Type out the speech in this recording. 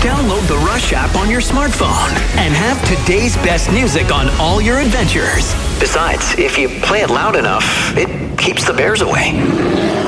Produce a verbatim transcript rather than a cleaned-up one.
Download the Rush app on your smartphone and have today's best music on all your adventures. Besides, if you play it loud enough, it keeps the bears away.